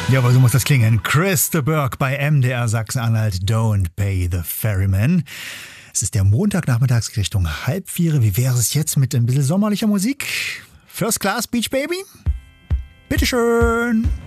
Ja, aber so muss das klingen. Chris de Burgh bei MDR Sachsen-Anhalt, Don't Pay the Ferryman. Es ist der Montagnachmittags Richtung 3:30. Wie wäre es jetzt mit ein bisschen sommerlicher Musik? First Class Beach Baby? Bitteschön.